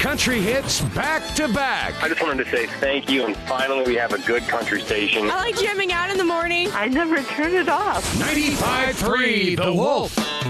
country hits back to back. I just wanted to say thank you, and finally we have a good country station. I like jamming out in the morning. I never turn it off. 95.3 The Wolf.